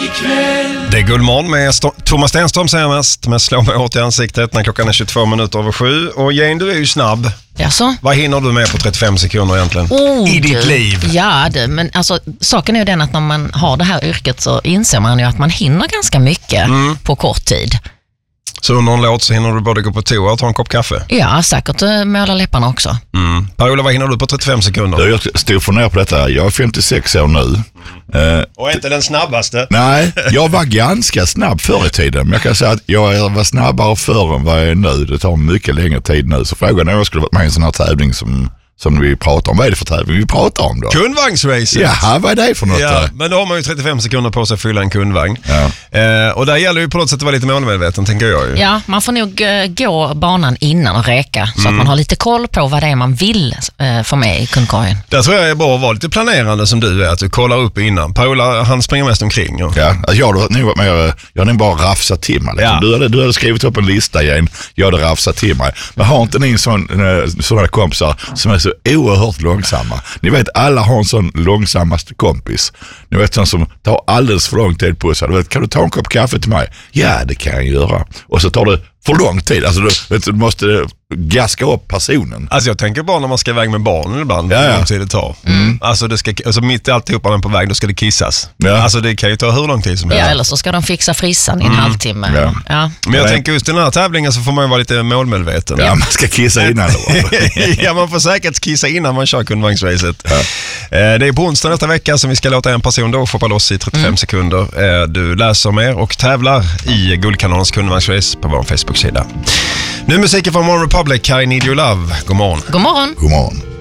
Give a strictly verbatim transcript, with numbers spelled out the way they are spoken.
ikväll. Det är Guldmorgon med St- Thomas Stenström säger mest, med slå mig åt i ansiktet när klockan är tjugotvå minuter över sju. Och Jane, du är ju snabb. Jaså? Vad hinner du med på trettiofem sekunder egentligen? Oh, I ditt du. liv? Ja, du, men alltså, saken är ju den att när man har det här yrket så inser man ju att man hinner ganska mycket mm. på kort tid. Så under en låt så hinner du både gå på toa och ta en kopp kaffe? Ja, säkert måla läpparna också. Mm. Per-Ola, vad hinner du på trettiofem sekunder? Jag stod för ner på detta. Jag är femtiosex år nu. Mm. Och är inte den snabbaste? Nej, jag var ganska snabb förr i tiden. Men jag kan säga att jag var snabbare förr än vad jag är nu. Det tar mycket längre tid nu. Så frågan är om jag skulle varit med i en sån här tävling som... som vi pratar om. Vad är det för tävling vi pratar om då? Kundvagnsracet. Jaha, vad är det för något ja, då? men då har man ju trettiofem sekunder på sig att fylla en kundvagn. Ja. Eh, och där gäller ju på något sätt att vara lite målmedveten, tänker jag ju. Ja, man får nog uh, gå banan innan och räka så Mm. att man har lite koll på vad det är man vill uh, få med i kundkorgen. Där tror jag är bra att vara lite planerande som du är, att du kollar upp innan. Per-Ola, han springer mest omkring. Och... Ja, alltså jag hade nog varit med, jag hade bara rafsat till mig. Liksom. Ja. Du, hade, du hade skrivit upp en lista igen, jag hade rafsat till mig. Men har inte ni en sån, sådana kompisar som är så oerhört långsamma? Ni vet, alla har en sån långsammaste kompis. Ni vet, sån som tar alldeles för lång tid på sig. Du vet, kan du ta en kopp kaffe till mig? Ja, det kan jag göra. Och så tar det för lång tid. Alltså du, vet, du måste gaska upp personen. Alltså jag tänker bara när man ska iväg med barnen ibland, ja, ja. hur lång tid det tar. Mm. Alltså, det ska, alltså mitt i alltihopa man på väg, då ska det kissas. Ja. Alltså det kan ju ta hur lång tid som Ja, helst. eller så ska de fixa frissan i en Mm. halvtimme. Ja. Ja. Men jag Nej. tänker just i den här tävlingen så får man ju vara lite målmedveten. Ja, man ska kissa innan då. Ja, man får säkert kissa innan man kör kundvagnsracet. Ja. Eh, det är på onsdag nästa vecka som vi ska låta en person då få loss i trettiofem mm. sekunder. Eh, du läser mer och tävlar i Guldkanalens kundvagnsrace på vår Facebook-sida. Nu musiken från One Republic, I Need Your Love. God morgon. God morgon. God morgon.